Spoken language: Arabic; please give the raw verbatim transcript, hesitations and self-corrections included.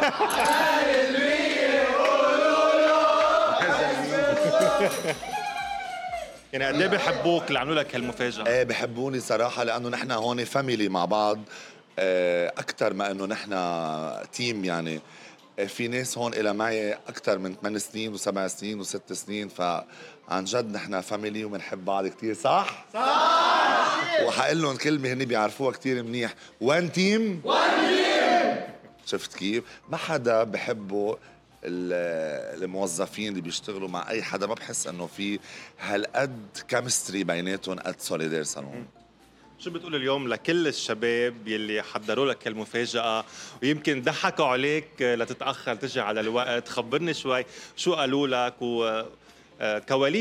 يعني قد ايه بحبوك اللي عملوا لك هالمفاجأة؟ ايه بحبوني صراحة لأنه نحن هون فاميلي مع بعض، آه، أكتر ما إنه نحن تيم يعني. آه، في ناس هون إلى معي أكتر من ثمان سنين وسبع سنين وست سنين، فعن جد نحن فاميلي وبنحب بعض كتير. صح؟ صح. وحقول لهم كلمة هني بيعرفوها كتير منيح، وان تيم وان تيم. شفت كيف؟ ما حدا بحبه ال- الموظفين اللي بيشتغلوا مع اي حدا، ما بحس انه في هالقد كيمستري بيناتهم قد سوليدير صالون. شو بتقول اليوم لكل الشباب يلي حضروا لك هالمفاجأة ويمكن ضحكوا عليك لتتأخر تجي على الوقت؟ خبرني شوي شو قالوا لك وكواليس